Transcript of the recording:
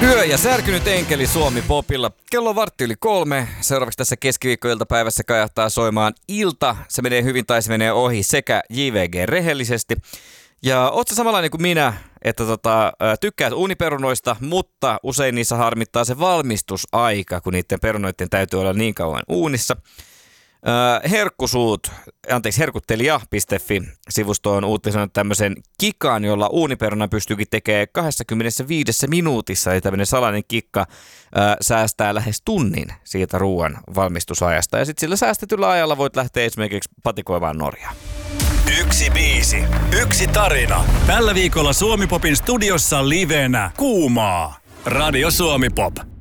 Yö ja särkynyt enkeli Suomi Popilla. Kello on 2:15. Seuraavaksi tässä keskiviikkoiltapäivässä kajahtaa soimaan Ilta. Se menee hyvin tai se menee ohi sekä JVG rehellisesti. Ja oot sä samanlainen kuin minä, että tykkäät uuniperunoista, mutta usein niissä harmittaa se valmistusaika, kun niiden perunoiden täytyy olla niin kauan uunissa. Herkuttelija.fi-sivusto on uutisoinut tämmöisen kikan, jolla uuniperuna pystyykin tekemään 25 minuutissa. Eli tämmöinen salainen kikka säästää lähes tunnin siitä ruoan valmistusajasta. Ja sitten sillä säästetyllä ajalla voit lähteä esimerkiksi patikoimaan Norjaan. Yksi biisi, yksi tarina. Tällä viikolla Suomi Popin studiossa livenä Kuumaa. Radio Suomi Pop.